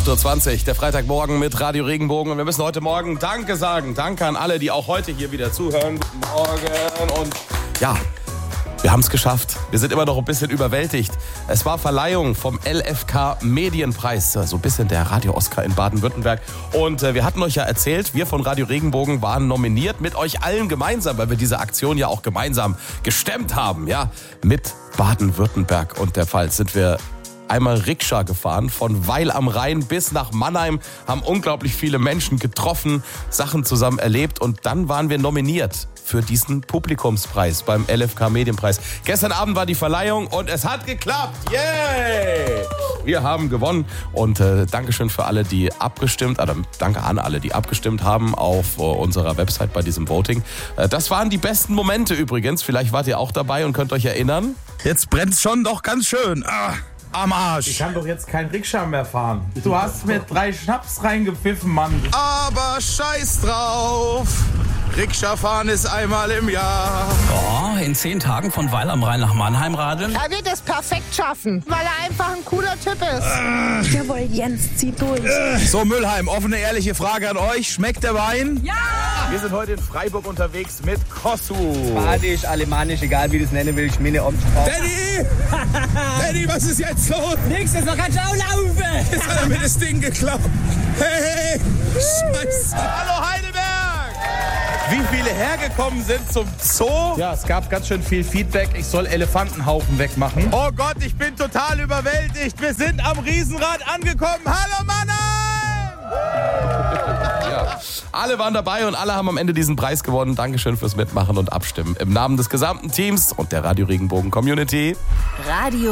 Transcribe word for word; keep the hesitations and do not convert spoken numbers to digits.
acht Uhr zwanzig, der Freitagmorgen mit Radio Regenbogen. Und wir müssen heute Morgen Danke sagen. Danke an alle, die auch heute hier wieder zuhören. Guten Morgen. Und ja, wir haben es geschafft. Wir sind immer noch ein bisschen überwältigt. Es war Verleihung vom L F K Medienpreis, so ein bisschen der Radio-Oscar in Baden-Württemberg. Und äh, wir hatten euch ja erzählt, wir von Radio Regenbogen waren nominiert mit euch allen gemeinsam, weil wir diese Aktion ja auch gemeinsam gestemmt haben. Ja, mit Baden-Württemberg und der Pfalz sind wir einmal Rikscha gefahren, von Weil am Rhein bis nach Mannheim, haben unglaublich viele Menschen getroffen, Sachen zusammen erlebt und dann waren wir nominiert für diesen Publikumspreis beim L F K Medienpreis. Gestern Abend war die Verleihung und es hat geklappt. Yay! Wir haben gewonnen und äh, Dankeschön für alle, die abgestimmt, also danke an alle, die abgestimmt haben auf äh, unserer Website bei diesem Voting. Äh, das waren die besten Momente übrigens. Vielleicht wart ihr auch dabei und könnt euch erinnern. Jetzt brennt's schon doch ganz schön. Ah. Am Arsch. Ich kann doch jetzt kein Rikscha mehr fahren. Du hast mir drei Schnaps reingepfiffen, Mann. Aber scheiß drauf. Rikscha fahren ist einmal im Jahr. Oh, in zehn Tagen von Weil am Rhein nach Mannheim radeln. Er wird es perfekt schaffen, weil er einfach ein cooler Typ ist. Äh. Jawohl, Jens, zieh durch. Äh. So, Müllheim, offene, ehrliche Frage an euch. Schmeckt der Wein? Ja! Wir sind heute in Freiburg unterwegs mit Kossu. Badisch, alemannisch, egal wie du es nennen willst, meine Omsprache. Daddy! Daddy, was ist jetzt los? Nix, das noch ganz laufen! Jetzt hat er mir das Ding geklaut. Hey, Scheiße. Hallo Heidelberg! Wie viele hergekommen sind zum Zoo? Ja, es gab ganz schön viel Feedback. Ich soll Elefantenhaufen wegmachen. Oh Gott, ich bin total überwältigt. Wir sind am Riesenrad angekommen. Hallo Mannheim! Ja, alle waren dabei und alle haben am Ende diesen Preis gewonnen. Dankeschön fürs Mitmachen und Abstimmen. Im Namen des gesamten Teams und der Radio Regenbogen Community. Radio